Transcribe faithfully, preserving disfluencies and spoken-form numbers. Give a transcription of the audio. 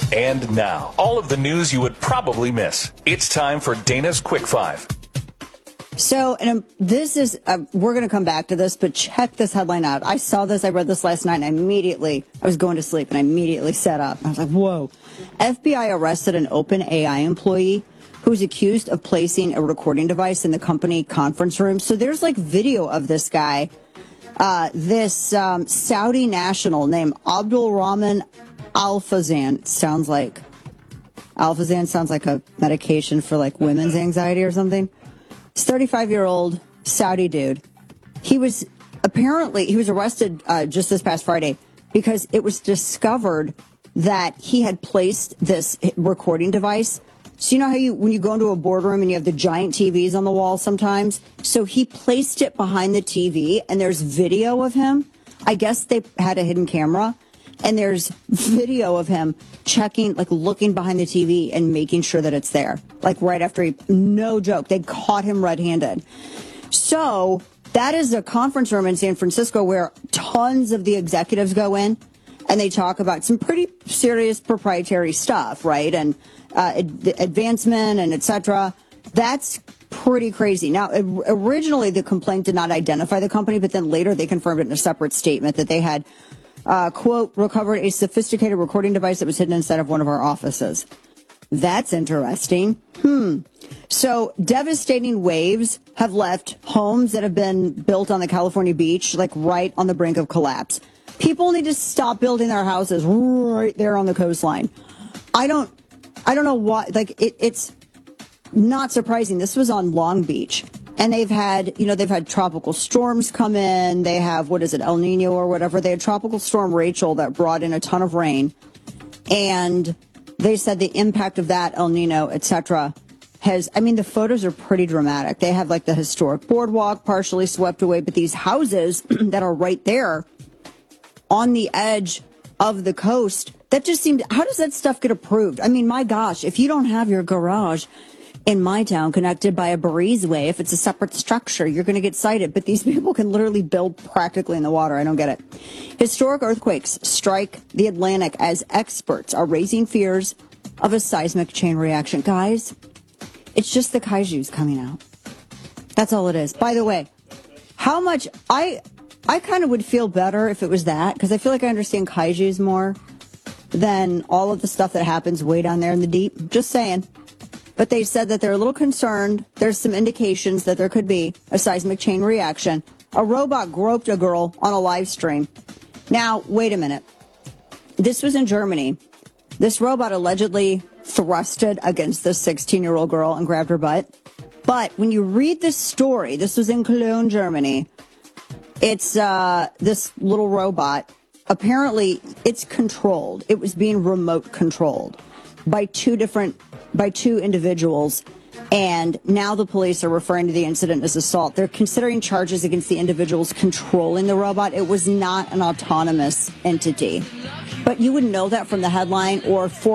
And now, all of the news you would probably miss. It's time for Dana's Quick Five. So, and um, this is, uh, we're going to come back to this, but check this headline out. I saw this, I read this last night, and I immediately, I was going to sleep, and I immediately sat up. I was like, whoa. F B I arrested an OpenAI employee who's accused of placing a recording device in the company conference room. So there's like video of this guy, uh, this um, Saudi national named Abdul Rahman Al-Fazan. Sounds like, Al-Fazan sounds like a medication for like women's anxiety or something. This thirty-five-year-old Saudi dude. He was apparently, he was arrested uh, just this past Friday because it was discovered that he had placed this recording device. So you know how you, when you go into a boardroom and you have the giant T Vs on the wall sometimes? So he placed it behind the T V and there's video of him. I guess they had a hidden camera. And there's video of him checking, like looking behind the T V and making sure that it's there. Like right after he, no joke, they caught him red-handed. So that is a conference room in San Francisco where tons of the executives go in and they talk about some pretty serious proprietary stuff, right? And uh, ad- advancement and et cetera. That's pretty crazy. Now, originally the complaint did not identify the company, but then later they confirmed it in a separate statement that they had Uh, quote, recovered a sophisticated recording device that was hidden inside of one of our offices. That's interesting. Hmm. So devastating waves have left homes that have been built on the California beach, like right on the brink of collapse. People need to stop building their houses right there on the coastline. I don't, I don't know why, like it, it's not surprising. This was on Long Beach. And they've had, you know, they've had tropical storms come in. They have, what is it, El Nino or whatever. They had Tropical Storm Rachel that brought in a ton of rain. And they said the impact of that, El Nino, et cetera, has, I mean, the photos are pretty dramatic. They have like the historic boardwalk partially swept away. But these houses that are right there on the edge of the coast, that just seemed, how does that stuff get approved? I mean, my gosh, if you don't have your garage in my town connected by a breezeway, if it's a separate structure, you're going to get cited. But these people can literally build practically in the water. I don't get it. Historic earthquakes strike the Atlantic as experts are raising fears of a seismic chain reaction. Guys, it's just the kaijus coming out. That's all it is. By the way, how much I I kind of would feel better if it was that, because I feel like I understand kaijus more than all of the stuff that happens way down there in the deep. Just saying. But they said that they're a little concerned. There's some indications that there could be a seismic chain reaction. A robot groped a girl on a live stream. Now, wait a minute. This was in Germany. This robot allegedly thrusted against this sixteen-year-old girl and grabbed her butt. But when you read this story, this was in Cologne, Germany. It's uh, this little robot. Apparently, it's controlled. It was being remote controlled by two different by two individuals, and now the police are referring to the incident as assault. They're considering charges against the individuals controlling the robot. It was not an autonomous entity. But you wouldn't know that from the headline or for